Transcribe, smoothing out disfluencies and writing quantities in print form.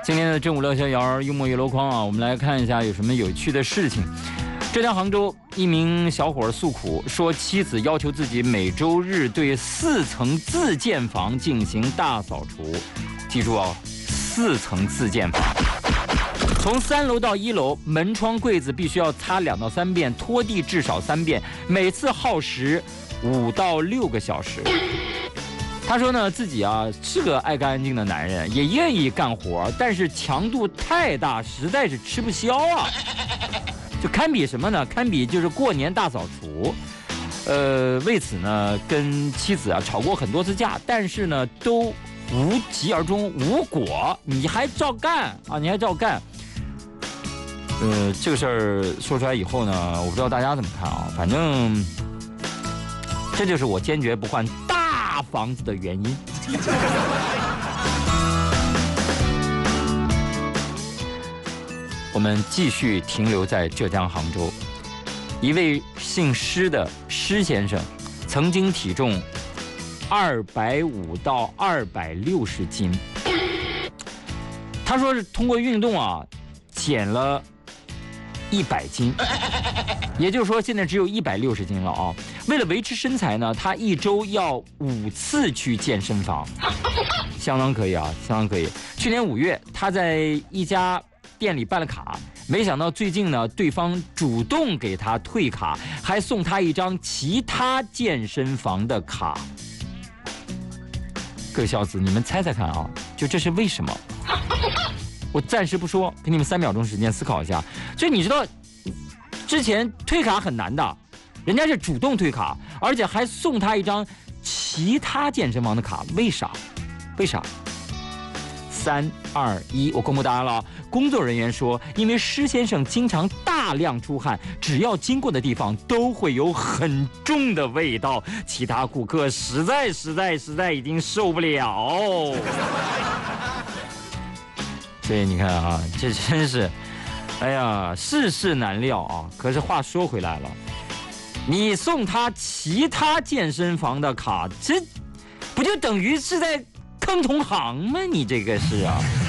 今天的正午乐逍遥，幽默娱乐框啊，我们来看一下有什么有趣的事情。浙江杭州一名小伙诉苦说，妻子要求自己每周日对4层自建房进行大扫除。记住哦，4层自建房，从3楼到1楼，门窗柜子必须要擦2到3遍，拖地至少3遍，每次耗时5到6个小时。他说呢，自己啊是个爱干净的男人，也愿意干活，但是强度太大，实在是吃不消啊。就堪比什么呢？堪比就是过年大扫除。为此呢，跟妻子啊吵过很多次架，但是呢都无疾而终，无果。你还照干啊？你还照干？这个事儿说出来以后呢，我不知道大家怎么看啊。反正这就是我坚决不换大房子的原因。我们继续停留在浙江杭州，一位姓施的施先生，曾经体重250到260斤。他说是通过运动啊，减了100斤，也就是说现在只有160斤了啊。为了维持身材呢，他1周要5次去健身房，相当可以啊，相当可以。去年5月，他在一家店里办了卡，没想到最近呢，对方主动给他退卡，还送他一张其他健身房的卡。各位小子，你们猜猜看啊，就这是为什么？我暂时不说，给你们3秒钟时间思考一下。就你知道，之前退卡很难的，人家是主动退卡，而且还送他一张其他健身房的卡，为啥？为啥？3、2、1，我公布答案了。工作人员说，因为施先生经常大量出汗，只要经过的地方都会有很重的味道，其他顾客实在已经受不了。所以你看啊，这真是，哎呀，世事难料啊。可是话说回来了，你送他其他健身房的卡，这不就等于是在坑同行吗？你这个是啊。